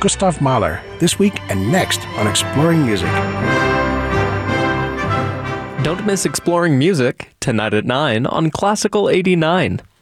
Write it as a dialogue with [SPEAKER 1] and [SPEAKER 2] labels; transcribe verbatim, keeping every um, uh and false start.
[SPEAKER 1] Gustav Mahler, this week and next on Exploring Music.
[SPEAKER 2] Don't miss Exploring Music, tonight at nine on Classical eighty-nine.